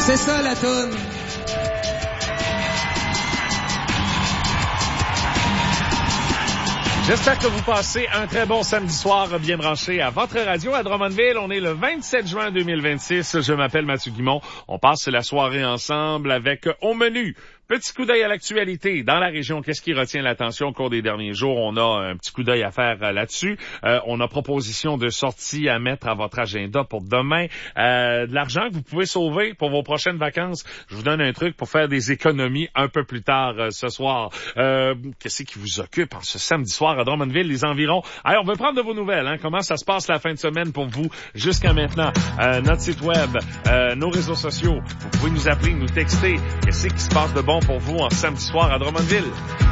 C'est ça la toune. J'espère que vous passez un très bon samedi soir bien branché à votre radio à Drummondville. On est le 27 juin 2026. Je m'appelle Mathieu Guimont. On passe la soirée ensemble avec au menu. Petit coup d'œil à l'actualité dans la région. Qu'est-ce qui retient l'attention au cours des derniers jours? On a un petit coup d'œil à faire là-dessus. On a proposition de sortie à mettre à votre agenda pour demain. De l'argent que vous pouvez sauver pour vos prochaines vacances. Je vous donne un truc pour faire des économies un peu plus tard ce soir. Qu'est-ce qui vous occupe en ce samedi soir à Drummondville, les environs? Allez, on veut prendre de vos nouvelles. Hein? Comment ça se passe la fin de semaine pour vous jusqu'à maintenant? Notre site web, nos réseaux sociaux. Vous pouvez nous appeler, nous texter. Qu'est-ce qui se passe de bon pour vous en samedi soir à Drummondville?